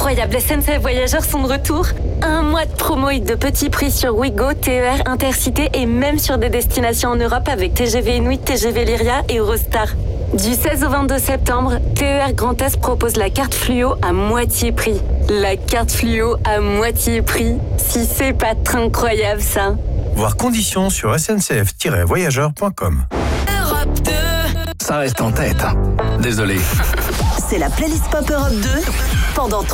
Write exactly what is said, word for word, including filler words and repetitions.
incroyable, S N C F Voyageurs sont de retour. Un mois de promo et de petits prix sur Ouigo, T E R, Intercité et même sur des destinations en Europe avec T G V Inuit, T G V Lyria et Eurostar. Du seize au vingt-deux septembre, T E R Grand Est propose la carte fluo à moitié prix. La carte fluo à moitié prix. Si c'est pas incroyable ça. Voir conditions sur s n c f tiret voyageurs point com. Europe deux. Ça reste en tête. Désolé. C'est la playlist Pop Europe deux pendant trois